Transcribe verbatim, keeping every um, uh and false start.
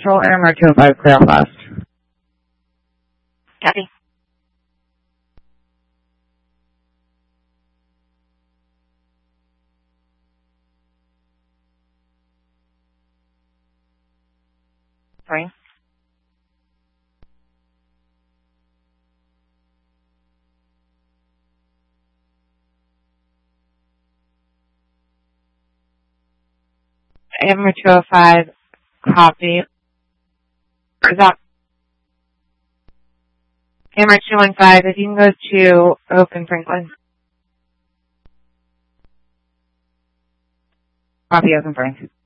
Control Amber two oh five, clear out last. Copy. Sorry. Amber two oh five, copy. Is that Amber two one five, if you can go to Open Franklin. Copy Open Franklin.